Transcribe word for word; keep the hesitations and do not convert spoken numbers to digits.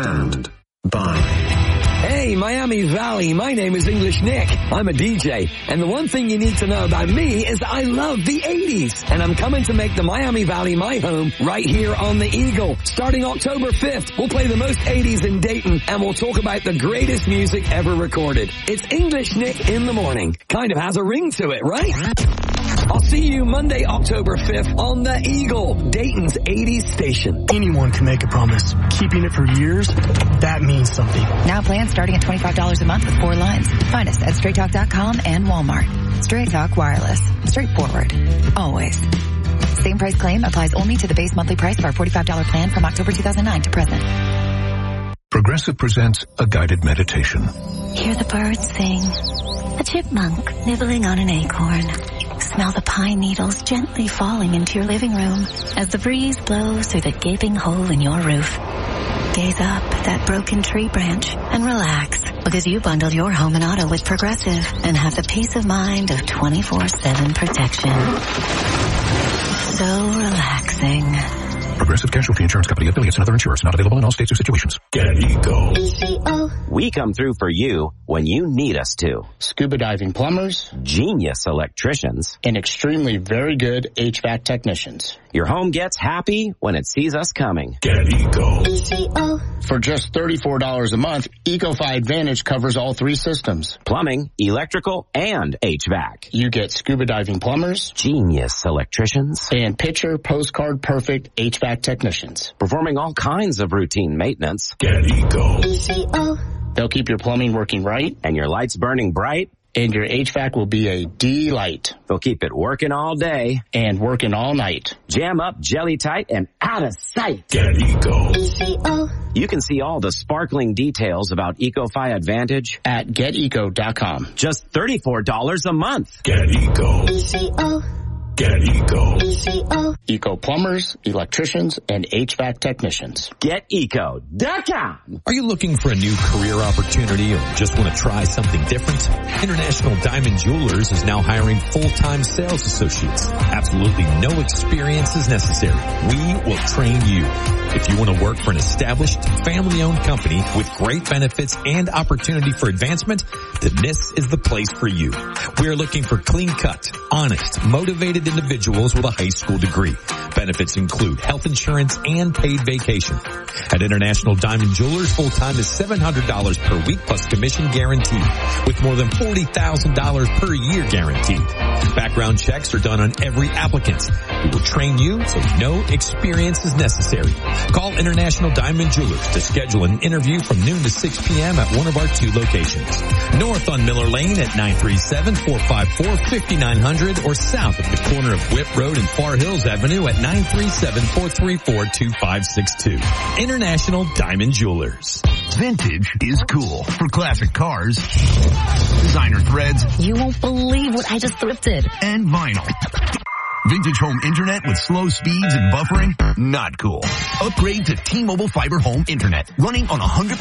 stand by. Hey, Miami Valley, my name is English Nick. I'm a D J, and the one thing you need to know about me is I love the eighties, and I'm coming to make the Miami Valley my home right here on the Eagle. Starting October fifth, we'll play the most eighties in Dayton, and we'll talk about the greatest music ever recorded. It's English Nick in the morning. Kind of has a ring to it, right? I'll see you Monday, October fifth on the Eagle, Dayton's eighties station. Anyone can make a promise. Keeping it for years, that means something. Now plans starting at twenty-five dollars a month with four lines. Find us at straight talk dot com and Walmart. Straight Talk Wireless. Straightforward. Always. Same price claim applies only to the base monthly price of our forty-five dollars plan from October two thousand nine to present. Progressive presents a guided meditation. Hear the birds sing. A chipmunk nibbling on an acorn. Smell the pine needles gently falling into your living room as the breeze blows through the gaping hole in your roof. Gaze up at that broken tree branch and relax, because you bundled your home and auto with Progressive and have the peace of mind of twenty-four seven protection. So relaxing. Progressive Casualty Insurance Company, affiliates, and other insurers. Not available in all states or situations. Get Eco. We come through for you when you need us to. Scuba diving plumbers, genius electricians, and extremely very good H V A C technicians. Your home gets happy when it sees us coming. Get Eco. For just thirty-four dollars a month, EcoFi Advantage covers all three systems. Plumbing, electrical, and H V A C. You get scuba diving plumbers, genius electricians, and picture postcard perfect H V A C technicians. Performing all kinds of routine maintenance. Get Eco. They'll keep your plumbing working right, and your lights burning bright, and your H V A C will be a delight. They'll keep it working all day and working all night. Jam up, jelly tight, and out of sight. Get Eco. You can see all the sparkling details about EcoFi Advantage at get eco dot com. Just thirty-four dollars a month. Get Eco. Get Eco. Eco plumbers, electricians, and H V A C technicians. Get eco dot com. Are you looking for a new career opportunity or just want to try something different? International Diamond Jewelers is now hiring full-time sales associates. Absolutely no experience is necessary. We will train you. If you want to work for an established, family-owned company with great benefits and opportunity for advancement, then this is the place for you. We are looking for clean-cut, honest, motivated individuals with a high school degree. Benefits include health insurance and paid vacation. At International Diamond Jewelers, full-time is seven hundred dollars per week plus commission guaranteed, with more than forty thousand dollars per year guaranteed. Background checks are done on every applicant. We will train you so no experience is necessary. Call International Diamond Jewelers to schedule an interview from noon to six p.m. at one of our two locations. North on Miller Lane at nine three seven, four five four, five nine zero zero or south at the corner of Whip Road and Far Hills Avenue at nine three seven, four three four, two five six two. International Diamond Jewelers. Vintage is cool. For classic cars, designer threads. You won't believe what I just thrifted. And vinyl. Vintage home internet with slow speeds and buffering? Not cool. Upgrade to T-Mobile Fiber Home Internet. Running on one hundred